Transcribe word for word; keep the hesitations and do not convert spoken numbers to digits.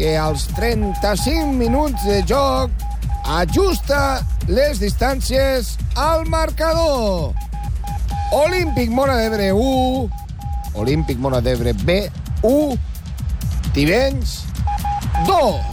que als trenta-cinc minuts de joc ajusta les distàncies al marcador. Olímpic Móra d'Ebre u, Olímpic Móra d'Ebre B u, Tivenys dos.